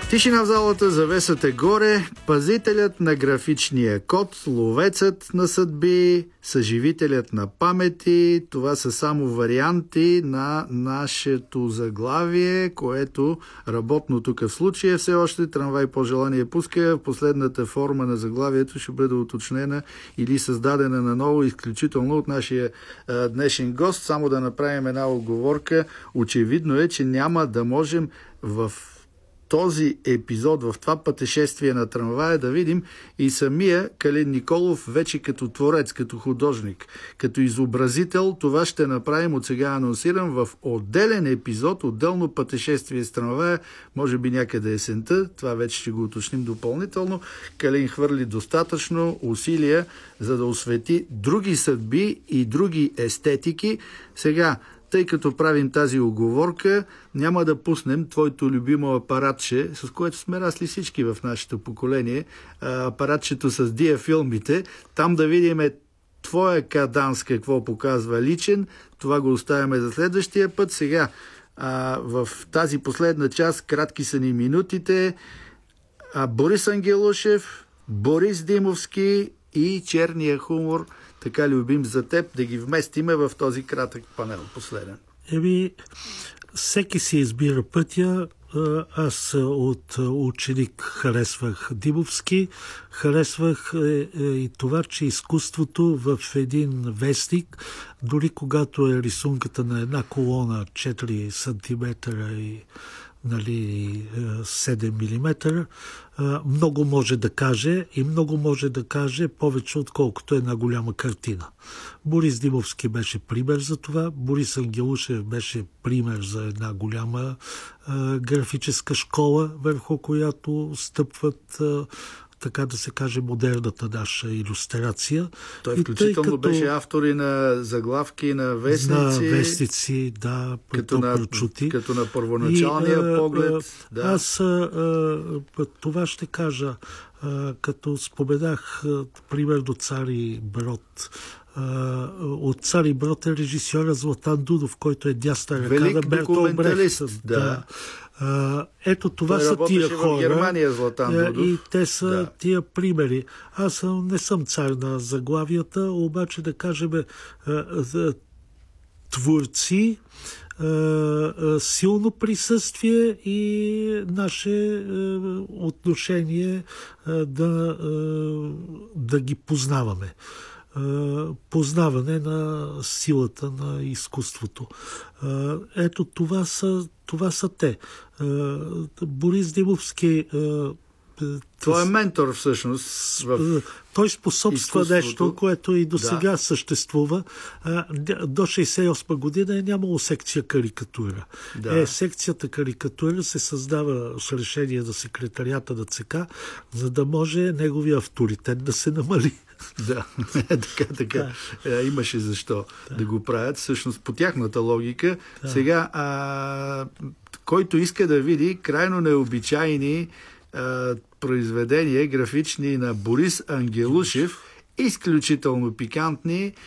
Тишина в залата, завесата горе, пазителят на графичния код, ловецът на съдби, съживителят на памети. Това са само варианти на нашето заглавие, което работно тук в случая все още трамвай по желание пуска. Последната форма на заглавието ще бъде уточнена или създадена наново изключително от нашия днешен гост. Само да направим една оговорка. Очевидно е, че няма да можем в този епизод, в това пътешествие на трамвая, да видим и самия Калин Николов вече като творец, като художник, като изобразител. Това ще направим, от сега анонсирам, в отделен епизод, отделно пътешествие с трамвая, може би някъде есента, това вече ще го уточним допълнително. Калин хвърли достатъчно усилия, за да освети други съдби и други естетики. Сега, тъй като правим тази оговорка, няма да пуснем твоето любимо апаратче, с което сме расли всички в нашето поколение, апаратчето с диафилмите, там да видим твоя каданс какво показва личен, това го оставяме за следващия път. Сега, в тази последна част, кратки са ни минутите, Борис Ангелушев, Борис Димовски и черния хумор, така любим за теб, да ги вместиме в този кратък панел, последен. Всеки си избира пътя. Аз от ученик харесвах Димовски, харесвах и това, че изкуството в един вестник, дори когато е рисунката на една колона 4 см и 7 мм, много може да каже и много може да каже повече, отколкото една голяма картина. Борис Димовски беше пример за това. Борис Ангелушев беше пример за една голяма графическа школа, върху която стъпват, така да се каже, модерната наша илюстрация. Той включително беше автор и на заглавки на вестници. На вестници, да, като на първоначалния поглед. Да. Аз това ще кажа, като споменах примерно Цар и Брод. От Цар и Брод е режисьора Златан Дудов, който е дясна ръка на Бертолд Брехт. Да. Ето това са тия хора. В Германия, Златан Дудов. И те са тия примери. Аз не съм цар на заглавията, обаче да кажем творци, силно присъствие и наше отношение да ги познаваме. Познаване на силата на изкуството. Ето това са те. Борис Димовски, това е ментор всъщност. Той способства нещо, което и до сега съществува. До 1968 година е нямало секция карикатура. Секцията карикатура се създава с решение на секретарията на ЦК, за да може неговия авторитет да се намали. Да, така. Имаше защо да го правят. Всъщност по тяхната логика. Сега, който иска да види крайно необичайни произведения графични на Борис Ангелушев, изключително пикантни,